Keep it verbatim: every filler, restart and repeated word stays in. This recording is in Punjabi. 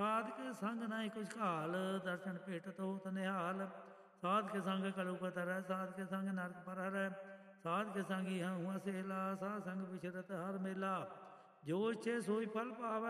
ਸਾਧਕ ਸੰਗ ਨਾਹੀ ਕੁਛ ਘਾਲ, ਦਰਸ਼ਨ ਭੇਟਤ ਹੋਤ ਨਿਹਾਲ। ਸਾਧ ਕੇ ਸੰਗ ਕਲੂ ਤਰੈ, ਸਾਧ ਕੇ ਸੰਗ ਨਰਕ ਪਰ ਹਰੈ। ਸਾਧ ਕੇ ਸੰਗ ਇਹਾਂ ਹੁਆ ਸੇਲਾ, ਸਾਧ ਸੰਗ ਵਿਚਰਤ ਹਰ ਮੇਲਾ। ਜੋ ਇਛੇ ਸੋਈ ਫਲ ਪਾਵੈ,